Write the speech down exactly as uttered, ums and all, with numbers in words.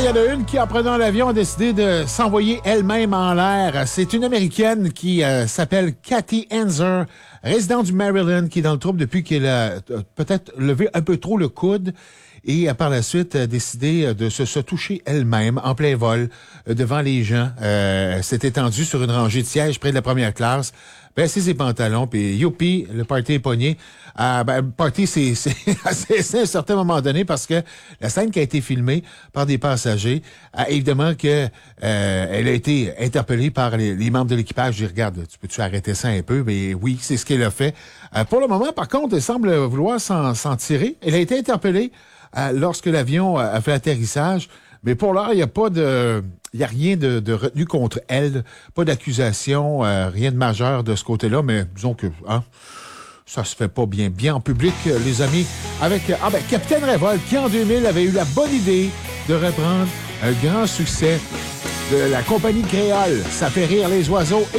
y en a une qui, en prenant l'avion, a décidé de s'envoyer elle-même en l'air. C'est une Américaine qui euh, s'appelle Kathy Enzer, résidente du Maryland, qui est dans le trouble depuis qu'elle a euh, peut-être levé un peu trop le coude et a par la suite a décidé de se, se toucher elle-même en plein vol euh, devant les gens. Euh, s'est étendue sur une rangée de sièges près de la première classe, baissé ses pantalons, puis youpi, le party est pogné. Euh, ben, le party, c'est, c'est assez à un certain moment donné parce que la scène qui a été filmée par des passagers, euh, évidemment que euh, elle a été interpellée par les, les membres de l'équipage. Je dis, regarde, tu peux-tu arrêter ça un peu? Mais oui, c'est ce qu'elle a fait. Euh, pour le moment, par contre, elle semble vouloir s'en, s'en tirer. Elle a été interpellée euh, lorsque l'avion a fait l'atterrissage. Mais pour l'heure, il n'y a pas de... Il n'y a rien de, de retenu contre elle, pas d'accusation, euh, rien de majeur de ce côté-là, mais disons que hein, ça se fait pas bien bien en public, les amis. Avec ah ben Capitaine Révolte, qui en deux mille avait eu la bonne idée de reprendre un grand succès de la compagnie créole. Ça fait rire les oiseaux.